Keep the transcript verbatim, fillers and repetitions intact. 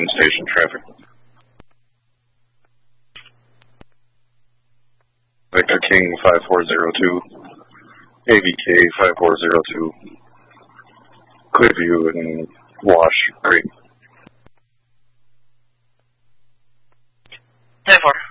Union Station traffic. Victor King five four zero two, A B K five four zero two, Clearview and Wash, great. ten four.